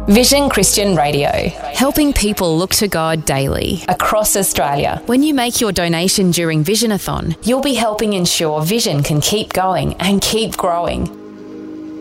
Vision Christian Radio, helping people look to God daily. across Australia. When you make your donation during Visionathon, You'll be helping ensure Vision can keep going and keep growing.